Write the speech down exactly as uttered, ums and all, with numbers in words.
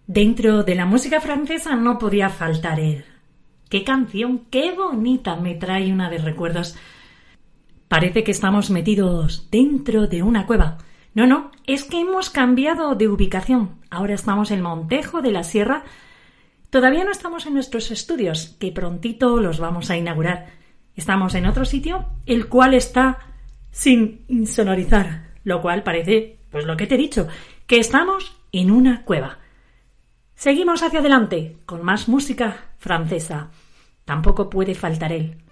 Dentro de la música francesa no podía faltar él. ¡Qué canción! ¡Qué bonita! Me trae una de recuerdos. Parece que estamos metidos dentro de una cueva. No, no, es que hemos cambiado de ubicación. Ahora estamos en Montejo de la Sierra. Todavía no estamos en nuestros estudios, que prontito los vamos a inaugurar. Estamos en otro sitio, el cual está sin insonorizar, lo cual parece, pues lo que te he dicho, que estamos en una cueva. Seguimos hacia adelante con más música francesa. Tampoco puede faltar él.